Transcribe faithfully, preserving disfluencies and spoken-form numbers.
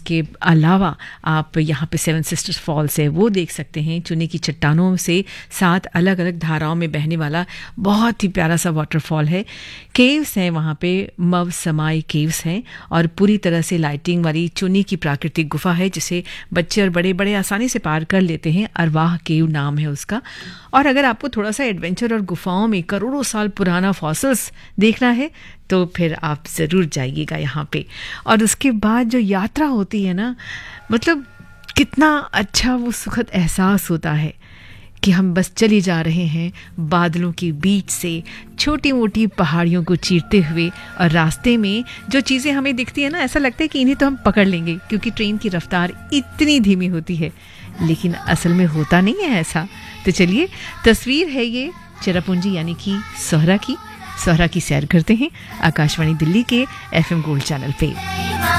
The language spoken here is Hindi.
उसके अलावा आप यहाँ पे सेवन सिस्टर्स फॉल्स है वो देख सकते हैं। चुने की चट्टानों से सात अलग अलग धाराओं में बहने वाला बहुत ही प्यारा सा वाटरफॉल है। केव्स हैं वहाँ पे, मव समाई केव्स हैं और पूरी तरह से लाइटिंग वाली चुनी की प्राकृतिक गुफा है जिसे बच्चे और बड़े बड़े आसानी से पार कर लेते हैं। अरवाह केव नाम है उसका। और अगर आपको थोड़ा सा एडवेंचर और गुफाओं में करोड़ों साल पुराना फॉसिल्स देखना है तो फिर आप ज़रूर जाइएगा यहाँ पे। और उसके बाद जो यात्रा होती है ना, मतलब कितना अच्छा वो सुखद एहसास होता है कि हम बस चले जा रहे हैं बादलों के बीच से, छोटी मोटी पहाड़ियों को चीरते हुए, और रास्ते में जो चीज़ें हमें दिखती है ना, ऐसा लगता है कि इन्हें तो हम पकड़ लेंगे क्योंकि ट्रेन की रफ्तार इतनी धीमी होती है, लेकिन असल में होता नहीं है ऐसा। तो चलिए, तस्वीर है ये चेरापूंजी यानी कि सोहरा की। सोहरा की सैर करते हैं आकाशवाणी दिल्ली के एफएम गोल्ड चैनल पे।